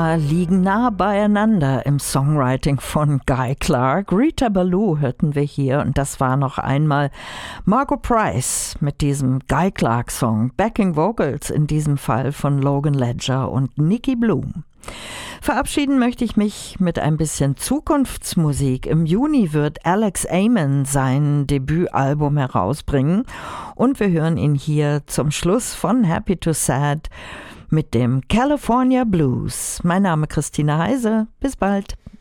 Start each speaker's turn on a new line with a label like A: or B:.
A: liegen nah beieinander im Songwriting von Guy Clark. Rita Ballou hörten wir hier und das war noch einmal Margot Price mit diesem Guy Clark Song. Backing Vocals in diesem Fall von Logan Ledger und Nicky Bloom. Verabschieden möchte ich mich mit ein bisschen Zukunftsmusik. Im Juni wird Alex Amen sein Debütalbum herausbringen und wir hören ihn hier zum Schluss von Happy to Sad mit dem California Blues. Mein Name ist Christina Heise. Bis bald.